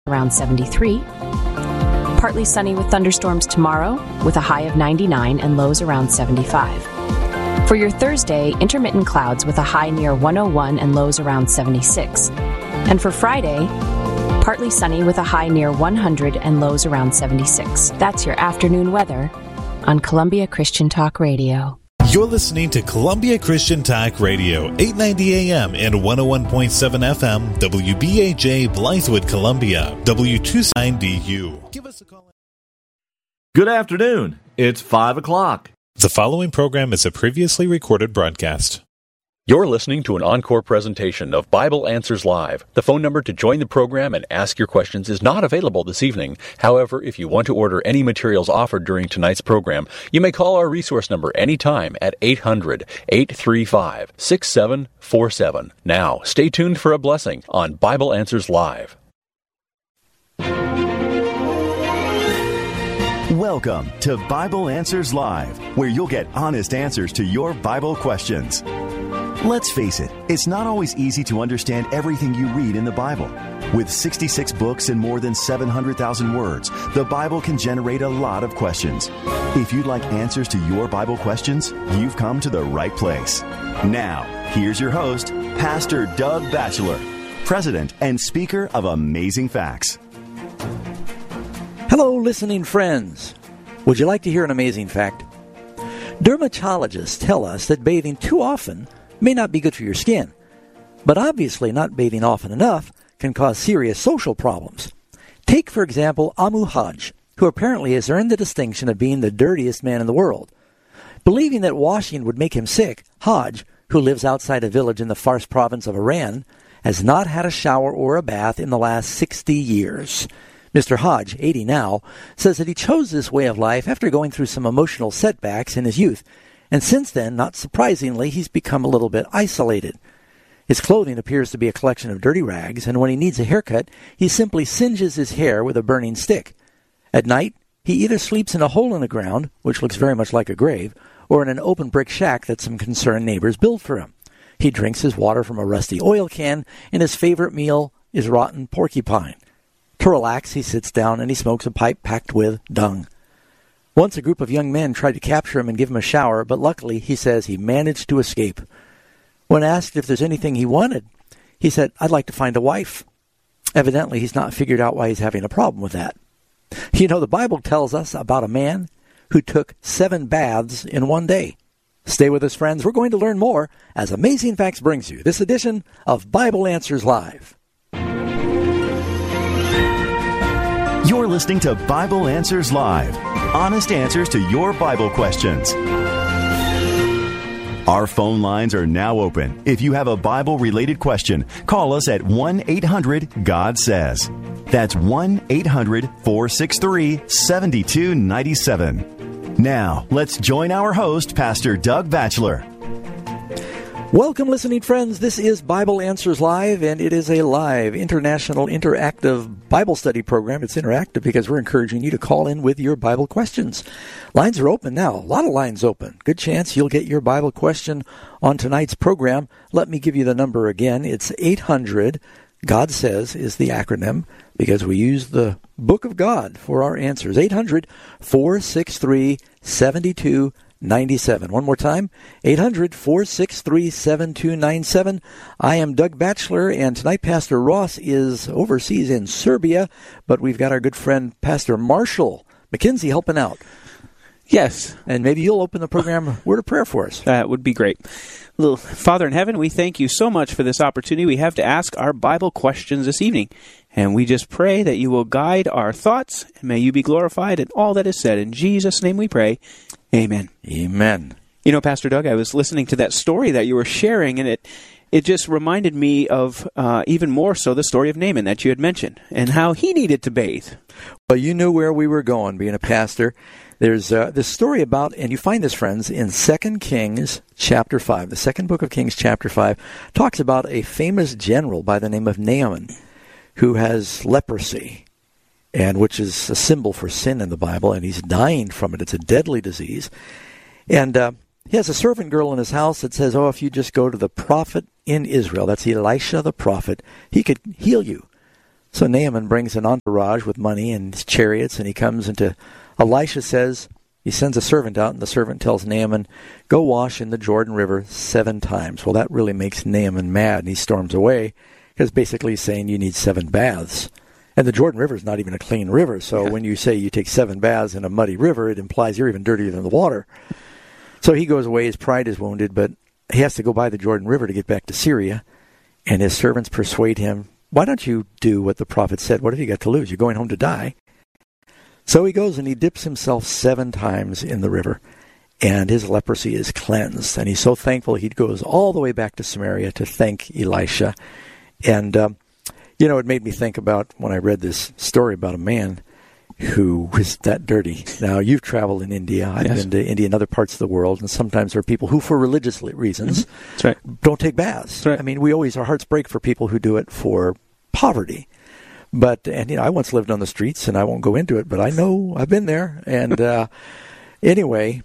around 73. Partly sunny with thunderstorms tomorrow, with a high of 99 and lows around 75. For your Thursday, intermittent clouds with a high near 101 and lows around 76. And for Friday, partly sunny with a high near 100 and lows around 76. That's your afternoon weather on Columbia Christian Talk Radio. You're listening to Columbia Christian Talk Radio, 890 AM and 101.7 FM, WBAJ, Blythewood, Columbia, W290U. Give us a call. Good afternoon. It's 5 o'clock. The following program is a previously recorded broadcast. You're listening to an encore presentation of Bible Answers Live. The phone number to join the program and ask your questions is not available this evening. However, if you want to order any materials offered during tonight's program, you may call our resource number anytime at 800-835-6747. Now, stay tuned for a blessing on Bible Answers Live. Welcome to Bible Answers Live, where you'll get honest answers to your Bible questions. Let's face it, it's not always easy to understand everything you read in the Bible. With 66 books and more than 700,000 words, the Bible can generate a lot of questions. If you'd like answers to your Bible questions, you've come to the right place. Now, here's your host, Pastor Doug Batchelor, President and Speaker of Amazing Facts. Hello, listening friends. Would you like to hear an amazing fact? Dermatologists tell us that bathing too often may not be good for your skin, but obviously not bathing often enough can cause serious social problems. Take, for example, Amu Haj, who apparently has earned the distinction of being the dirtiest man in the world. Believing that washing would make him sick, Haj, who lives outside a village in the Fars province of Iran, has not had a shower or a bath in the last 60 years. Mr. Hodge, 80 now, says that he chose this way of life after going through some emotional setbacks in his youth, and since then, not surprisingly, he's become a little bit isolated. His clothing appears to be a collection of dirty rags, and when he needs a haircut, he simply singes his hair with a burning stick. At night, he either sleeps in a hole in the ground, which looks very much like a grave, or in an open brick shack that some concerned neighbors build for him. He drinks his water from a rusty oil can, and his favorite meal is rotten porcupine. To relax, he sits down and he smokes a pipe packed with dung. Once a group of young men tried to capture him and give him a shower, but luckily, he says, he managed to escape. When asked if there's anything he wanted, he said, "I'd like to find a wife." Evidently, he's not figured out why he's having a problem with that. You know, the Bible tells us about a man who took 7 baths in one day. Stay with us, friends. We're going to learn more as Amazing Facts brings you this edition of Bible Answers Live. You're listening to Bible Answers Live, honest answers to your Bible questions. Our phone lines are now open. If you have a Bible-related question, call us at 1-800-GOD-SAYS. That's 1-800-463-7297. Now, let's join our host, Pastor Doug Batchelor. Welcome, listening friends. This is Bible Answers Live, and it is a live, international, interactive Bible study program. It's interactive because we're encouraging you to call in with your Bible questions. Lines are open now. A lot of lines open. Good chance you'll get your Bible question on tonight's program. Let me give you the number again. It's 800. God Says is the acronym because we use the Book of God for our answers. 800-463-7297. One more time, 800-463-7297. I am Doug Batchelor, and tonight Pastor Ross is overseas in Serbia, but we've got our good friend Pastor Marshall McKenzie helping out. Yes. And maybe you'll open the program word of prayer for us. That would be great. Little Father in heaven, we thank you so much for this opportunity we have to ask our Bible questions this evening. And we just pray that you will guide our thoughts, and may you be glorified in all that is said. In Jesus' name we pray. Amen. Amen. You know, Pastor Doug, I was listening to that story that you were sharing, and it just reminded me of even more so the story of Naaman that you had mentioned, and how he needed to bathe. Well, you knew where we were going, being a pastor. There's this story about, and you find this, friends, in 2 Kings chapter 5. The second book of Kings chapter 5 talks about a famous general by the name of Naaman who has leprosy, and which is a symbol for sin in the Bible, and he's dying from it. It's a deadly disease. And he has a servant girl in his house that says, if you just go to the prophet in Israel, that's Elisha the prophet, he could heal you. So Naaman brings an entourage with money and his chariots, and he comes into, Elisha says, he sends a servant out, and the servant tells Naaman, go wash in the Jordan River 7 times. Well, that really makes Naaman mad, and he storms away, because basically he's saying you need 7 baths. And the Jordan River is not even a clean river, so when you say you take 7 baths in a muddy river, it implies you're even dirtier than the water. So he goes away, his pride is wounded, but he has to go by the Jordan River to get back to Syria, and his servants persuade him, why don't you do what the prophet said? What have you got to lose? You're going home to die. So he goes and he dips himself 7 times in the river, and his leprosy is cleansed. And he's so thankful he goes all the way back to Samaria to thank Elisha. And, it made me think about when I read this story about a man who was that dirty. Now, you've traveled in India. I've been to India and other parts of the world, and sometimes there are people who, for religious reasons, That's right. don't take baths. That's right. I mean, our hearts break for people who do it for poverty. But, I once lived on the streets, and I won't go into it, but I know I've been there. And anyway,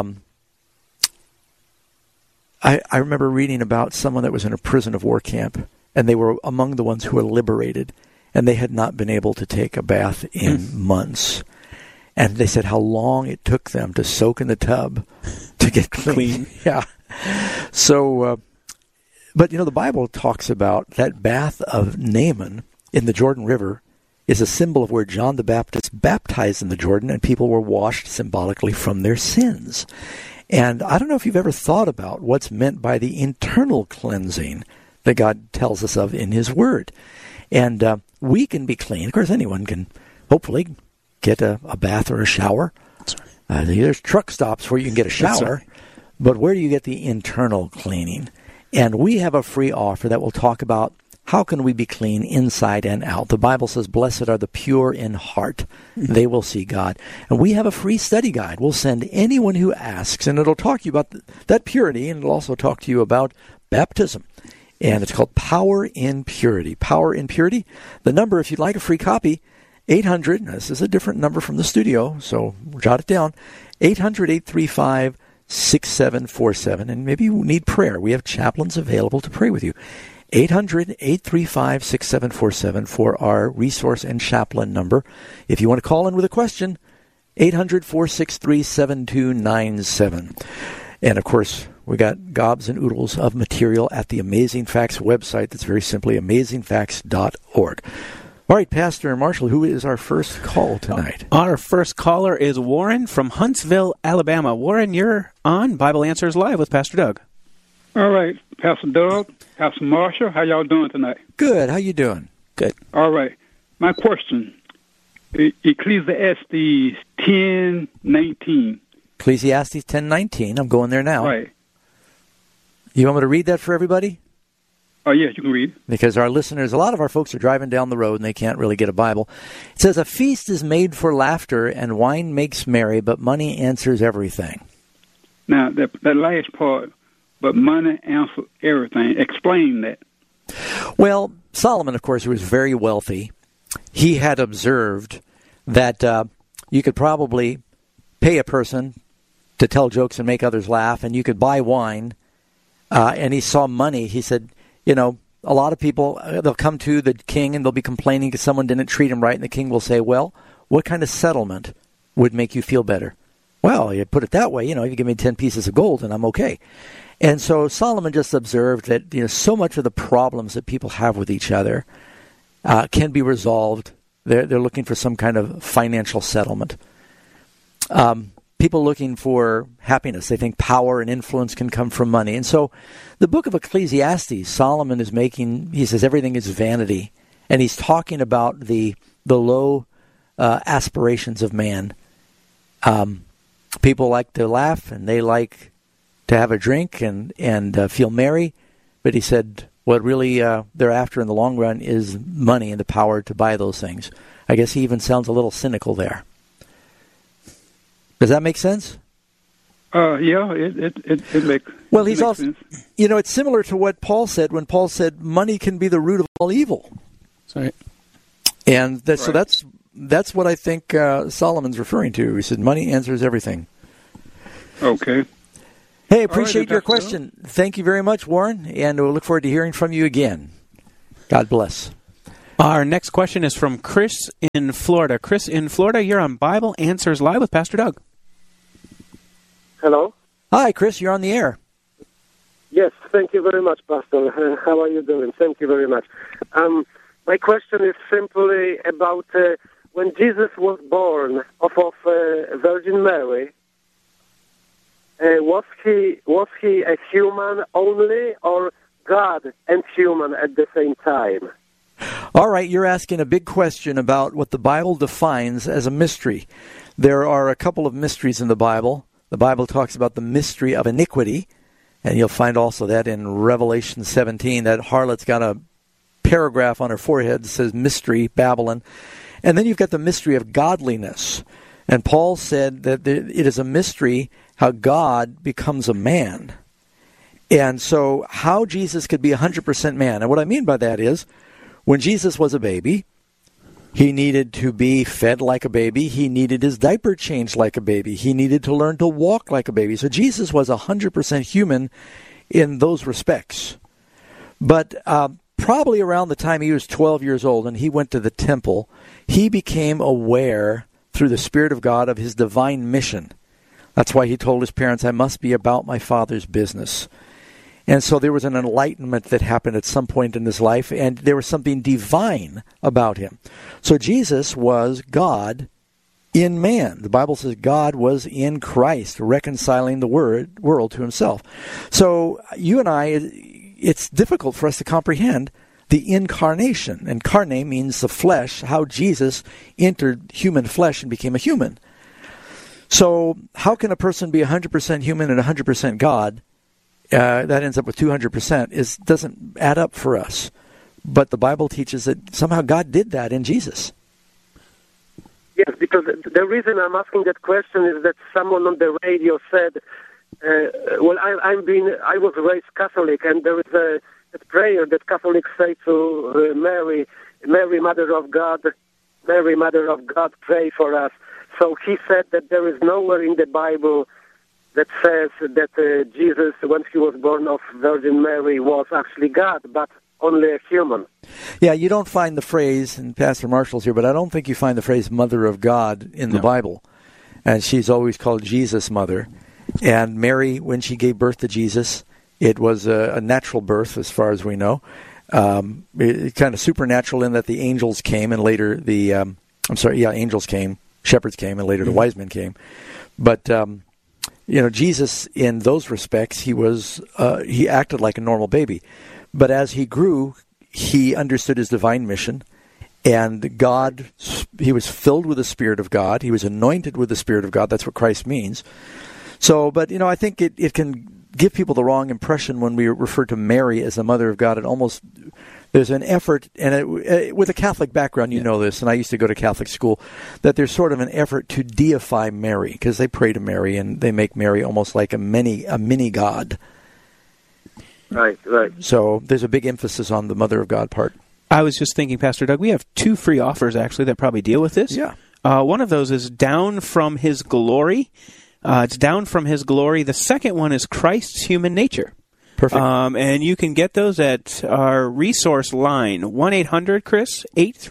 I remember reading about someone that was in a prison of war camp, and they were among the ones who were liberated, and they had not been able to take a bath in months. And they said how long it took them to soak in the tub to get clean. Yeah. So, but the Bible talks about that bath of Naaman in the Jordan River is a symbol of where John the Baptist baptized in the Jordan, and people were washed symbolically from their sins. And I don't know if you've ever thought about what's meant by the internal cleansing that God tells us of in His Word. And we can be clean. Of course, anyone can hopefully get a bath or a shower. There's truck stops where you can get a shower. But where do you get the internal cleaning? And we have a free offer that will talk about how can we be clean inside and out. The Bible says, blessed are the pure in heart. They will see God. And we have a free study guide. We'll send anyone who asks, and it'll talk to you about that purity, and it'll also talk to you about baptism. And it's called Power in Purity. Power in Purity. The number, if you'd like a free copy, 800, this is a different number from the studio, so jot it down, 800-835-6747. And maybe you need prayer. We have chaplains available to pray with you. 800-835-6747 for our resource and chaplain number. If you want to call in with a question, 800-463-7297. And, of course, we got gobs and oodles of material at the Amazing Facts website. That's very simply amazingfacts.org. All right, Pastor Marshall, who is our first call tonight? Our first caller is Warren from Huntsville, Alabama. Warren, you're on Bible Answers Live with Pastor Doug. All right, Pastor Doug, Pastor Marshall, how y'all doing tonight? Good. How you doing? Good. All right. My question, Ecclesiastes 10:19. Ecclesiastes 10:19. I'm going there now. Right. You want me to read that for everybody? Oh, yes, you can read. Because our listeners, a lot of our folks are driving down the road and they can't really get a Bible. It says, a feast is made for laughter and wine makes merry, but money answers everything. Now, that last part, but money answers everything. Explain that. Well, Solomon, of course, who was very wealthy, he had observed that you could probably pay a person to tell jokes and make others laugh, and you could buy wine, and he saw money. He said, a lot of people, they'll come to the king and they'll be complaining because someone didn't treat him right, and the king will say, well, what kind of settlement would make you feel better? Well, you put it that way, if you give me 10 pieces of gold and I'm okay. And so Solomon just observed that so much of the problems that people have with each other can be resolved. They're looking for some kind of financial settlement. People looking for happiness, they think power and influence can come from money. And so the book of Ecclesiastes, Solomon is he says everything is vanity. And he's talking about the low aspirations of man. People like to laugh and they like to have a drink and feel merry. But he said what really they're after in the long run is money and the power to buy those things. I guess he even sounds a little cynical there. Does that make sense? Yeah, it makes. Well, he's makes also, sense. It's similar to what Paul said when Paul said, "Money can be the root of all evil." That's right. And so that's what I think Solomon's referring to. He said, "Money answers everything." Okay. Hey, appreciate your question. Thank you very much, Warren, and we'll look forward to hearing from you again. God bless. Our next question is from Chris in Florida. Chris in Florida, you're on Bible Answers Live with Pastor Doug. Hello? Hi, Chris, you're on the air. Yes, thank you very much, Pastor. How are you doing? Thank you very much. My question is simply about when Jesus was born of Virgin Mary, was he a human only, or God and human at the same time? All right, you're asking a big question about what the Bible defines as a mystery. There are a couple of mysteries in the Bible. The Bible talks about the mystery of iniquity, and you'll find also that in Revelation 17, that harlot's got a paragraph on her forehead that says mystery, Babylon. And then you've got the mystery of godliness. And Paul said that it is a mystery how God becomes a man. And so how Jesus could be 100% man. And what I mean by that is, when Jesus was a baby, he needed to be fed like a baby. He needed his diaper changed like a baby. He needed to learn to walk like a baby. So Jesus was 100% human in those respects. But probably around the time he was 12 years old and he went to the temple, he became aware through the Spirit of God of his divine mission. That's why he told his parents, I must be about my Father's business. And so there was an enlightenment that happened at some point in his life, and there was something divine about him. So Jesus was God in man. The Bible says God was in Christ, reconciling the world to himself. So you and I, it's difficult for us to comprehend the incarnation. And carne means the flesh, how Jesus entered human flesh and became a human. So how can a person be 100% human and 100% God? That ends up with 200%. It doesn't add up for us. But the Bible teaches that somehow God did that in Jesus. Yes, because the reason I'm asking that question is that someone on the radio said, I was raised Catholic, and there is a prayer that Catholics say to Mary, Mother of God, pray for us. So he said that there is nowhere in the Bible that says that Jesus, when he was born of Virgin Mary, was actually God, but only a human. Yeah, you don't find the phrase, and Pastor Marshall's here, but I don't think you find the phrase Mother of God in the Bible. And she's always called Jesus Mother. And Mary, when she gave birth to Jesus, it was a natural birth as far as we know. It kind of supernatural in that the angels came, and later angels came, shepherds came, and later the wise men came. But Jesus, in those respects, he acted like a normal baby. But as he grew, he understood his divine mission, and he was filled with the Spirit of God. He was anointed with the Spirit of God. That's what Christ means. So, but, I think it can give people the wrong impression when we refer to Mary as the Mother of God. There's an effort, and with a Catholic background, you know this, and I used to go to Catholic school, that there's sort of an effort to deify Mary, because they pray to Mary, and they make Mary almost like a mini God. Right. So there's a big emphasis on the Mother of God part. I was just thinking, Pastor Doug, we have 2 free offers, actually, that probably deal with this. Yeah. One of those is Down from His Glory. It's Down from His Glory. The second one is Christ's Human Nature. Perfect. And you can get those at our resource line, 1-800-CHRIS,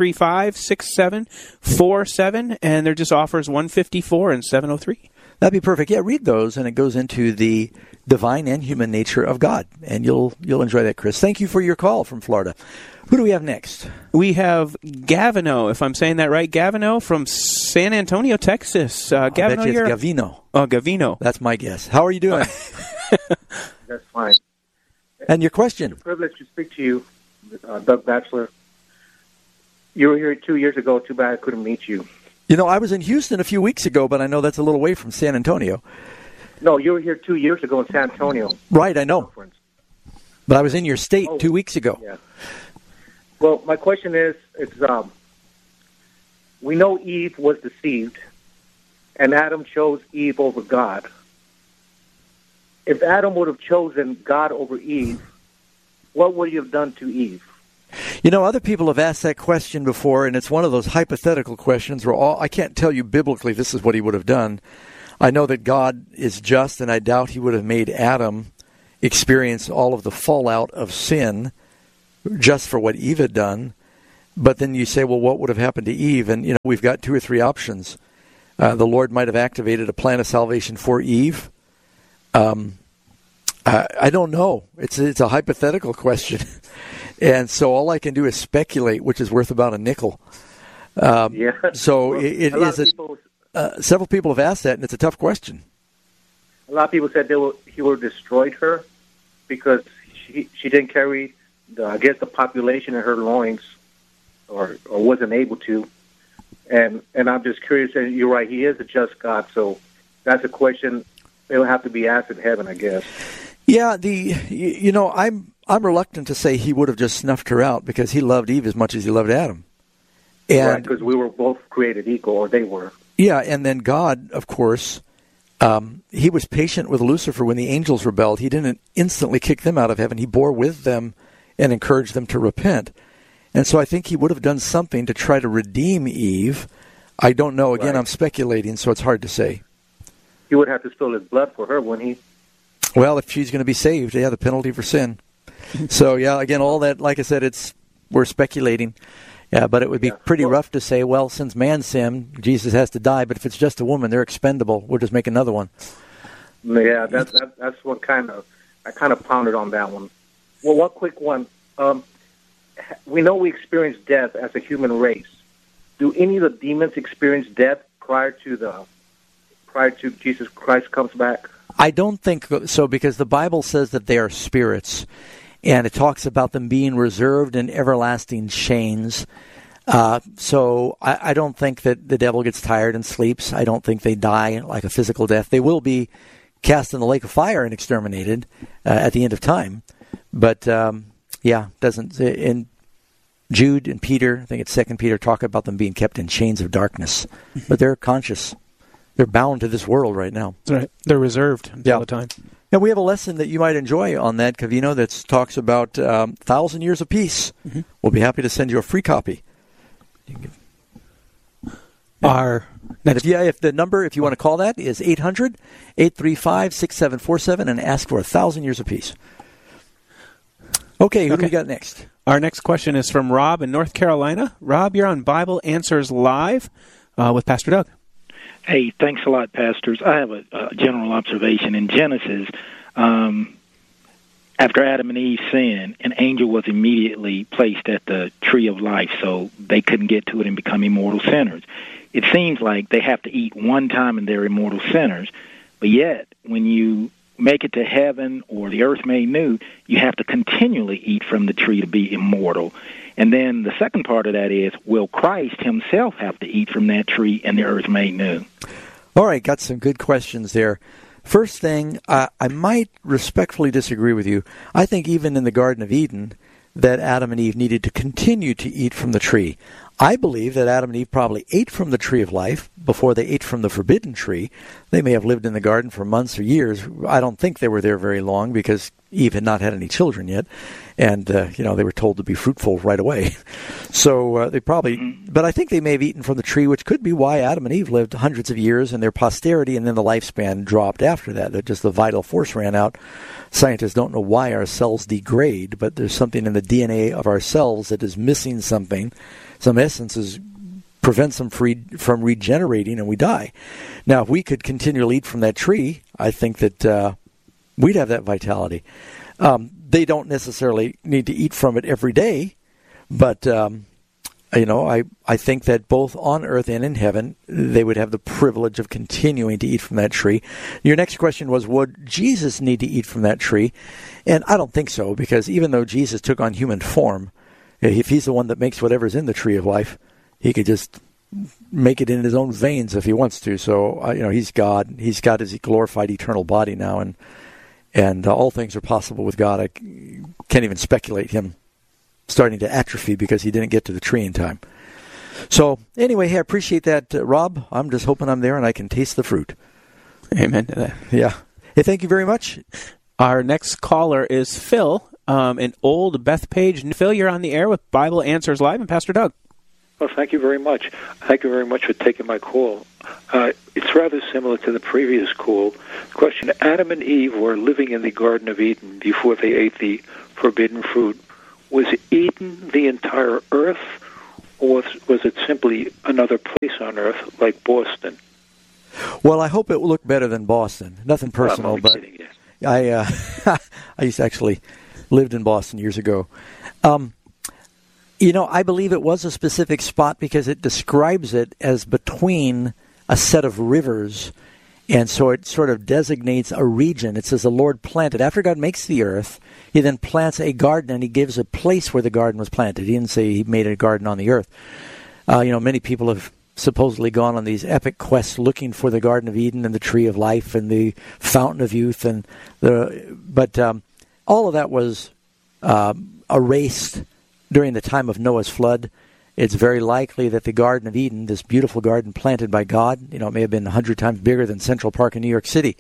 835-6747, and they're just offers $154 and $703. That'd be perfect. Yeah, read those, and it goes into the divine and human nature of God, and you'll enjoy that, Chris. Thank you for your call from Florida. Who do we have next? We have Gavino, if I'm saying that right. Gavino from San Antonio, Texas. Gavino, I bet you it's Gavino. Oh, Gavino. That's my guess. How are you doing? That's fine. And your question? It's a privilege to speak to you, Doug Batchelor. You were here 2 years ago. Too bad I couldn't meet you. I was in Houston a few weeks ago, but I know that's a little away from San Antonio. No, you were here 2 years ago in San Antonio. Right, I know. But I was in your state 2 weeks ago. Yeah. Well, my question is, we know Eve was deceived, and Adam chose Eve over God. If Adam would have chosen God over Eve, what would he have done to Eve? Other people have asked that question before, and it's one of those hypothetical questions where I can't tell you biblically this is what he would have done. I know that God is just, and I doubt he would have made Adam experience all of the fallout of sin just for what Eve had done. But then you say, well, what would have happened to Eve? And, we've got 2 or 3 options. The Lord might have activated a plan of salvation for Eve. I don't know. It's a hypothetical question. And so all I can do is speculate, which is worth about a nickel. So it is several people have asked that, and it's a tough question. A lot of people said he would have destroyed her because she didn't carry, the population in her loins, or wasn't able to. And I'm just curious, and you're right, he is a just God, so that's a question that will have to be asked in heaven, I guess. Yeah, I'm reluctant to say he would have just snuffed her out because he loved Eve as much as he loved Adam. And, right, because we were both created equal, or they were. Yeah, and then God, of course, he was patient with Lucifer when the angels rebelled. He didn't instantly kick them out of heaven. He bore with them and encouraged them to repent. And so I think he would have done something to try to redeem Eve. I don't know. Again, right. I'm speculating, so it's hard to say. He would have to spill his blood for her, wouldn't he? Well, if she's going to be saved, the penalty for sin. So, again, all that, like I said, we're speculating. Yeah, but it would be pretty rough to say, well, since man sinned, Jesus has to die. But if it's just a woman, they're expendable. We'll just make another one. Yeah, that's what I kind of pondered on that one. Well, one quick one. We know we experience death as a human race. Do any of the demons experience death prior to Jesus Christ comes back? I don't think so, because the Bible says that they are spirits, and it talks about them being reserved in everlasting chains. So I don't think that the devil gets tired and sleeps. I don't think they die like a physical death. They will be cast in the lake of fire and exterminated at the end of time. But, doesn't. In Jude and Peter, I think it's 2 Peter, talk about them being kept in chains of darkness. But they're conscious. They're bound to this world right now. That's right. They're reserved all the time. And we have a lesson that you might enjoy on that, Covino, that talks about 1,000 Years of Peace. Mm-hmm. We'll be happy to send you a free copy. If the number, if you want to call that, is 800-835-6747 and ask for 1,000 Years of Peace. Okay, who do we got next? Our next question is from Rob in North Carolina. Rob, you're on Bible Answers Live with Pastor Doug. Hey, thanks a lot, pastors. I have a general observation. In Genesis, after Adam and Eve sinned, an angel was immediately placed at the tree of life so they couldn't get to it and become immortal sinners. It seems like they have to eat one time and they're immortal sinners, but yet when you make it to heaven or the earth made new, you have to continually eat from the tree to be immortal. And then the second part of that is, will Christ himself have to eat from that tree and the earth made new? All right, got some good questions there. First thing, I might respectfully disagree with you. I think even in the Garden of Eden that Adam and Eve needed to continue to eat from the tree. I believe that Adam and Eve probably ate from the tree of life before they ate from the forbidden tree. They may have lived in the garden for months or years. I don't think they were there very long because Eve had not had any children yet. And, they were told to be fruitful right away. So they probably, but I think they may have eaten from the tree, which could be why Adam and Eve lived hundreds of years and their posterity, and then the lifespan dropped after that. That just the vital force ran out. Scientists don't know why our cells degrade, but there's something in the DNA of our cells that is missing something. Some essences prevents them from regenerating, and we die. Now, if we could continually eat from that tree, I think that we'd have that vitality. They don't necessarily need to eat from it every day, but I think that both on earth and in heaven, they would have the privilege of continuing to eat from that tree. Your next question was, would Jesus need to eat from that tree? And I don't think so, because even though Jesus took on human form, if he's the one that makes whatever's in the tree of life, he could just make it in his own veins if he wants to. So, he's God. He's got his glorified eternal body now, and all things are possible with God. I can't even speculate him starting to atrophy because he didn't get to the tree in time. So, anyway, hey, I appreciate that, Rob. I'm just hoping I'm there and I can taste the fruit. Amen to that. Yeah. Hey, thank you very much. Our next caller is Phil. In Old Bethpage. Phil, you're on the air with Bible Answers Live and Pastor Doug. Well, thank you very much. Thank you very much for taking my call. It's rather similar to the previous call. The question, Adam and Eve were living in the Garden of Eden before they ate the forbidden fruit. Was Eden the entire earth, or was it simply another place on Earth like Boston? Well, I hope it will look better than Boston. Nothing personal, I'm but kidding, yes. I used to actually lived in Boston years ago. I believe it was a specific spot because it describes it as between a set of rivers, and so it sort of designates a region. It says the Lord planted. After God makes the earth, he then plants a garden, and he gives a place where the garden was planted. He didn't say he made a garden on the earth. Many people have supposedly gone on these epic quests looking for the Garden of Eden and the Tree of Life and the Fountain of Youth, but all of that was erased during the time of Noah's flood. It's very likely that the Garden of Eden, this beautiful garden planted by God, it may have been 100 times bigger than Central Park in New York City,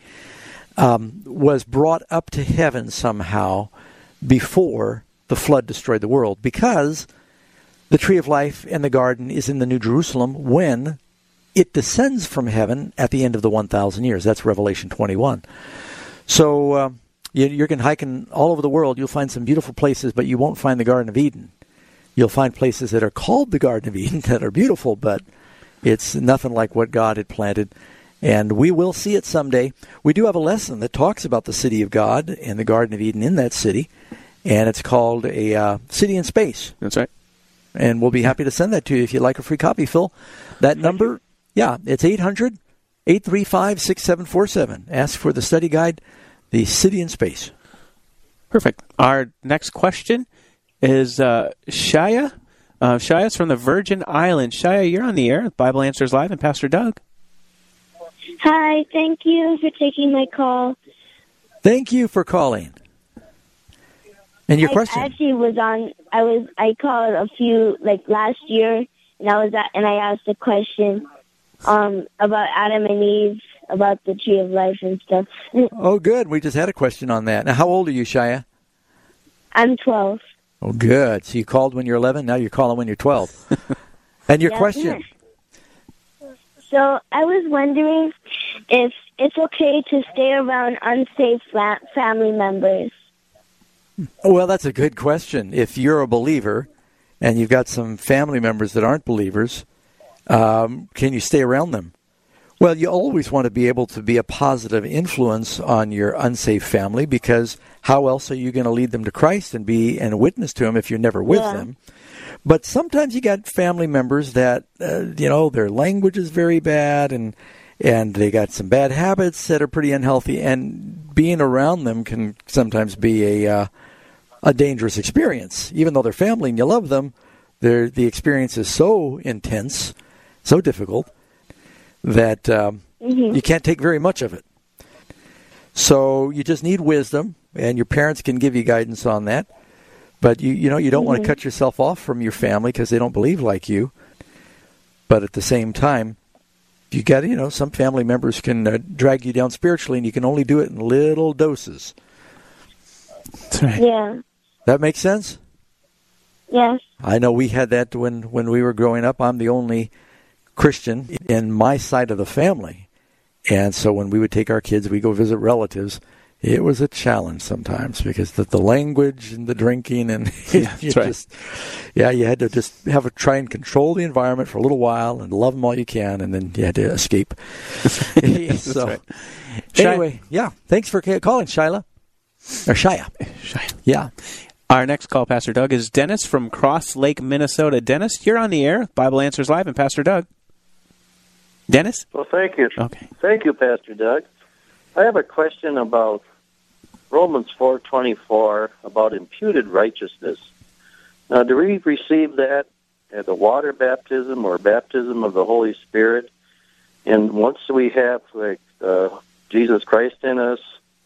was brought up to heaven somehow before the flood destroyed the world, because the Tree of Life and the garden is in the New Jerusalem when it descends from heaven at the end of the 1,000 years. That's Revelation 21. So you're going hiking all over the world. You'll find some beautiful places, but you won't find the Garden of Eden. You'll find places that are called the Garden of Eden that are beautiful, but it's nothing like what God had planted. And we will see it someday. We do have a lesson that talks about the city of God and the Garden of Eden in that city, and it's called A City in Space. That's right. And we'll be happy to send that to you if you'd like a free copy, Phil. That number, it's 800-835-6747. Ask for the study guide, The City in Space. Perfect. Our next question is Shaya. Shaya's from the Virgin Islands. Shaya, you're on the air with Bible Answers Live and Pastor Doug. Hi, thank you for taking my call. Thank you for calling. And your question? I actually I called a few, last year, and I asked a question about Adam and Eve, about the Tree of Life and stuff. Oh, good. We just had a question on that. Now, how old are you, Shaya? I'm 12. Oh, good. So you called when you're 11, now you're calling when you're 12. And your question? So I was wondering if it's okay to stay around unsafe family members. Well, that's a good question. If you're a believer and you've got some family members that aren't believers, can you stay around them? Well, you always want to be able to be a positive influence on your unsafe family, because how else are you going to lead them to Christ and be a witness to them if you're never with them? But sometimes you got family members that, their language is very bad and they got some bad habits that are pretty unhealthy, and being around them can sometimes be a dangerous experience. Even though they're family and you love them, the experience is so intense, so difficult, that you can't take very much of it. So you just need wisdom, and your parents can give you guidance on that. But you don't want to cut yourself off from your family because they don't believe like you. But at the same time, you got some family members can drag you down spiritually, and you can only do it in little doses. That's right. Yeah. That makes sense? Yes. I know we had that when we were growing up. I'm the only Christian in my side of the family. And so when we would take our kids, we go visit relatives, it was a challenge sometimes because the language and the drinking and you had to just try and control the environment for a little while and love them all you can, and then you had to escape. So right. Anyway, thanks for calling, Shia. Yeah. Our next call, Pastor Doug, is Dennis from Cross Lake, Minnesota. Dennis, you're on the air with Bible Answers Live and Pastor Doug. Dennis? Well, thank you. Okay. Thank you, Pastor Doug. I have a question about Romans 4:24 about imputed righteousness. Now, do we receive that at the water baptism or baptism of the Holy Spirit? And once we have Jesus Christ in us,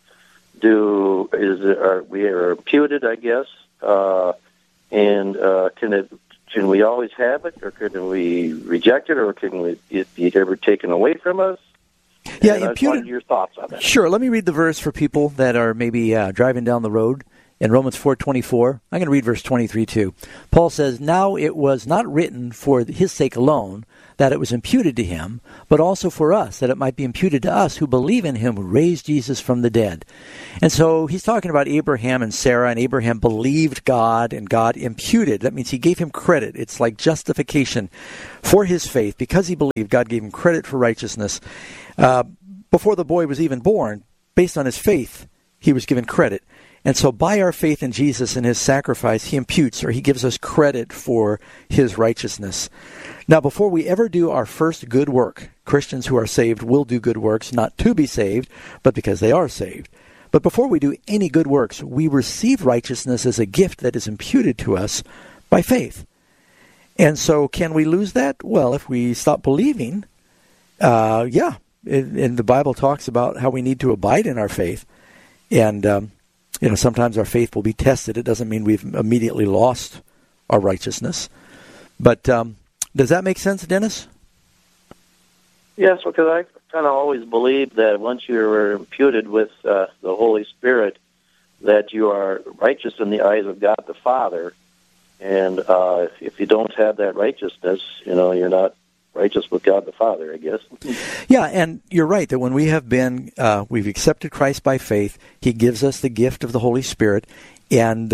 we are imputed, I guess, and can we always have it, or can we reject it, or can it be ever taken away from us? Yeah, and imputed. Your thoughts on that? Sure. Let me read the verse for people that are maybe driving down the road in Romans 4:24. I'm going to read verse 23 too. Paul says, "Now it was not written for his sake alone that it was imputed to him, but also for us, that it might be imputed to us who believe in him who raised Jesus from the dead. And so he's talking about Abraham and Sarah, and Abraham believed God, and God imputed. That means he gave him credit. It's like justification for his faith. Because he believed, God gave him credit for righteousness. Before the boy was even born, based on his faith, he was given credit. And so by our faith in Jesus and his sacrifice, he imputes, or he gives us credit for his righteousness. Now, before we ever do our first good work, Christians who are saved will do good works, not to be saved, but because they are saved. But before we do any good works, we receive righteousness as a gift that is imputed to us by faith. And so can we lose that? Well, if we stop believing, yeah. And the Bible talks about how we need to abide in our faith. And sometimes our faith will be tested. It doesn't mean we've immediately lost our righteousness. But does that make sense, Dennis? Yes, because I kind of always believed that once you were imputed with the Holy Spirit, that you are righteous in the eyes of God the Father. And if you don't have that righteousness, you're not righteous with God the Father, I guess. Yeah, and you're right that when we have been, we've accepted Christ by faith, he gives us the gift of the Holy Spirit, and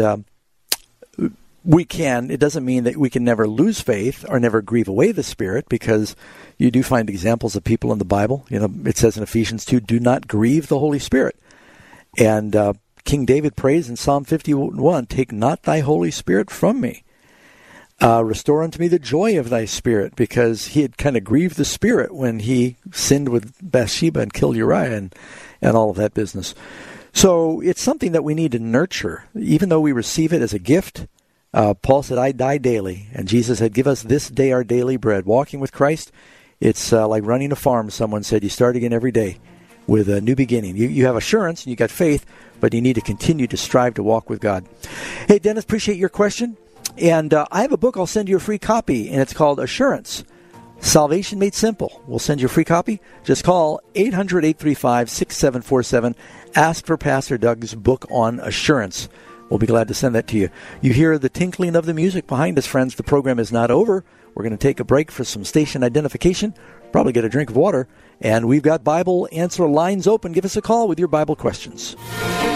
it doesn't mean that we can never lose faith or never grieve away the Spirit, because you do find examples of people in the Bible. It says in Ephesians 2, do not grieve the Holy Spirit. And King David prays in Psalm 51, take not thy Holy Spirit from me. Restore unto me the joy of thy Spirit, because he had kind of grieved the Spirit when he sinned with Bathsheba and killed Uriah and all of that business. So it's something that we need to nurture, even though we receive it as a gift. Paul said, I die daily, and Jesus said, give us this day our daily bread. Walking with Christ, it's like running a farm, someone said. You start again every day with a new beginning. You have assurance, and you got faith, but you need to continue to strive to walk with God. Hey, Dennis, appreciate your question. And I have a book. I'll send you a free copy, and it's called Assurance, Salvation Made Simple. We'll send you a free copy. Just call 800-835-6747. Ask for Pastor Doug's book on assurance. We'll be glad to send that to you. You hear the tinkling of the music behind us, friends. The program is not over. We're going to take a break for some station identification, probably get a drink of water, and we've got Bible answer lines open. Give us a call with your Bible questions.